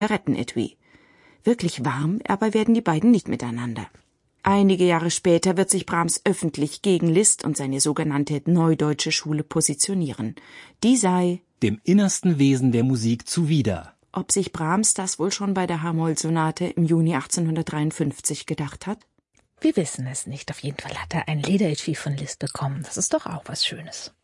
Zigarettenetui. Wirklich warm aber werden die beiden nicht miteinander. Einige Jahre später wird sich Brahms öffentlich gegen Liszt und seine sogenannte Neudeutsche Schule positionieren. Die sei dem innersten Wesen der Musik zuwider. Ob sich Brahms das wohl schon bei der H-Moll-Sonate im Juni 1853 gedacht hat? Wir wissen es nicht. Auf jeden Fall hat er ein Lederetui von Liszt bekommen. Das ist doch auch was Schönes.